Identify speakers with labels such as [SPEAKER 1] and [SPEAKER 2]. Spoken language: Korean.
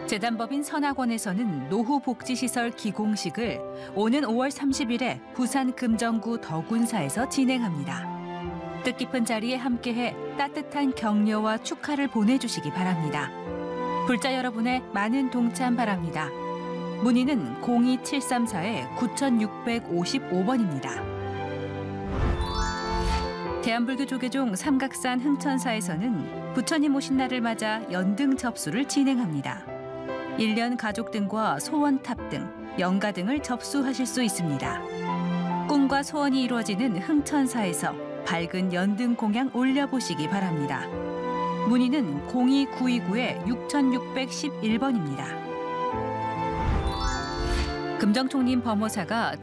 [SPEAKER 1] 재단법인 선학원에서는 노후복지시설 기공식을 오는 5월 30일에 부산 금정구 덕운사에서 진행합니다. 뜻깊은 자리에 함께해 따뜻한 격려와 축하를 보내주시기 바랍니다. 불자 여러분의 많은 동참 바랍니다. 문의는 02734-9655번입니다. 대한불교 조계종 삼각산 흥천사에서는 부처님 오신 날을 맞아 연등 접수를 진행합니다. 1년 가족 등과 소원탑 등, 연가 등을 접수하실 수 있습니다. 꿈과 소원이 이루어지는 흥천사에서 밝은 연등 공양 올려보시기 바랍니다. 문의는 02929-6611번입니다. 금정총림 범호사가